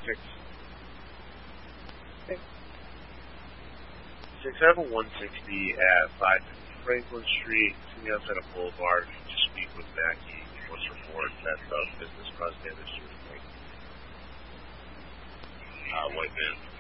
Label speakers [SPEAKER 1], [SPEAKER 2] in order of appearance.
[SPEAKER 1] I have a 160 at 5 Franklin Street, to the outside of Boulevard. Just speak with Mackie. He wants to report that business caused damage to his plane.
[SPEAKER 2] White van.